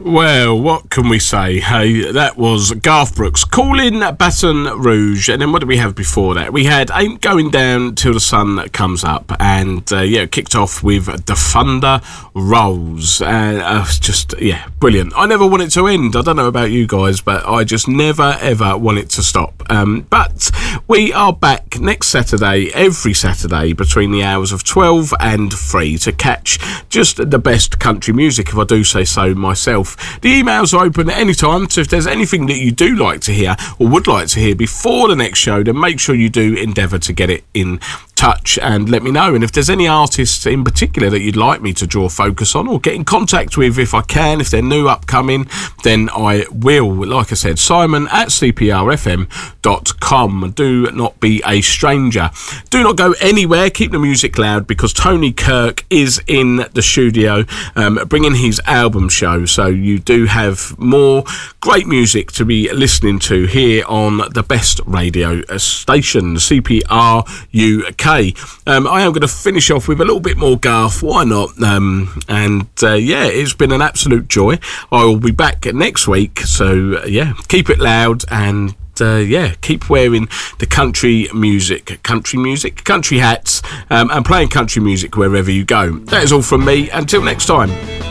Well, what can we say? Hey, that was Garth Brooks, Calling Baton Rouge. And then what did we have before that? We had Ain't Going Down Till the Sun Comes Up. And kicked off with The Thunder Rolls. Brilliant. I never want it to end. I don't know about you guys, but I just never ever want it to stop. But we are back next Saturday, every Saturday, between the hours of 12 and 3 to catch just the best country music, if I do say so myself. The emails are open at any time, so if there's anything that you do like to hear or would like to hear before the next show, then make sure you do endeavour to get it in touch and let me know. And if there's any artists in particular that you'd like me to draw focus on or get in contact with, if I can, if they're new upcoming, then I will. Like I said, simon@cprfm.com. Do not be a stranger. Do not go anywhere. Keep the music loud, because Tony Kirk is in the studio bringing his album show. So you do have more great music to be listening to here on the best radio station, CPR UK. I am going to finish off with a little bit more Garth. Why not? It's been an absolute joy. I will be back next week. So keep it loud and keep wearing the country hats, and playing country music wherever you go. That is all from me. Until next time.